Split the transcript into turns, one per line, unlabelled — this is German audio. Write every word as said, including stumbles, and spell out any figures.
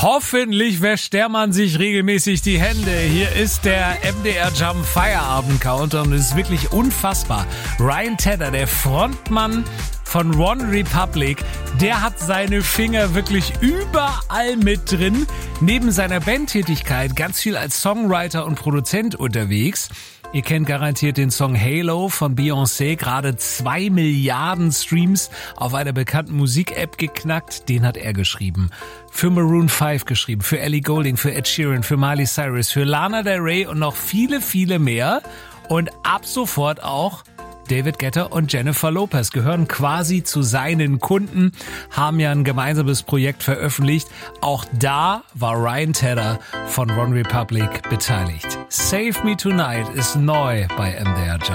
Hoffentlich wäscht der Mann sich regelmäßig die Hände. Hier ist der M D R Jump Feierabend Countdown und es ist wirklich unfassbar. Ryan Tedder, der Frontmann von One Republic, der hat seine Finger wirklich überall mit drin. Neben seiner Bandtätigkeit ganz viel als Songwriter und Produzent unterwegs. Ihr kennt garantiert den Song Halo von Beyoncé, gerade zwei Milliarden Streams auf einer bekannten Musik-App geknackt. Den hat er geschrieben. Für Maroon fünf geschrieben, für Ellie Goulding, für Ed Sheeran, für Miley Cyrus, für Lana Del Rey und noch viele, viele mehr. Und ab sofort auch David Guetta und Jennifer Lopez gehören quasi zu seinen Kunden, haben ja ein gemeinsames Projekt veröffentlicht. Auch da war Ryan Tedder von One Republic beteiligt. Save Me Tonight ist neu bei M D R Jump.